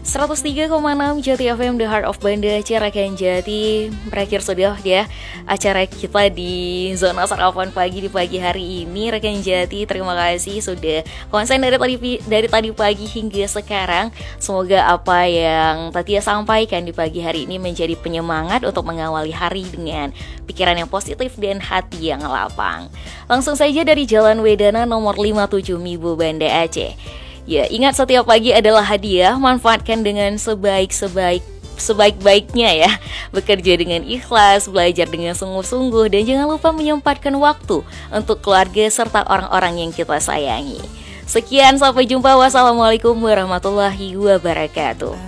103,6 Jati FM, The Heart of Banda, Cirakan Jati. Berakhir sudah ya acara kita di Zona Sarapan Pagi di pagi hari ini. Rekan Jati, terima kasih sudah konsen dari tadi pagi hingga sekarang. Semoga apa yang Tatia sampaikan di pagi hari ini menjadi penyemangat untuk mengawali hari dengan pikiran yang positif dan hati yang lapang. Langsung saja dari Jalan Wedana nomor 57 Mibo, Banda Aceh. Ya, ingat setiap pagi adalah hadiah, manfaatkan dengan sebaik-baiknya ya. Bekerja dengan ikhlas, belajar dengan sungguh-sungguh, dan jangan lupa menyempatkan waktu untuk keluarga serta orang-orang yang kita sayangi. Sekian, sampai jumpa. Wassalamualaikum warahmatullahi wabarakatuh.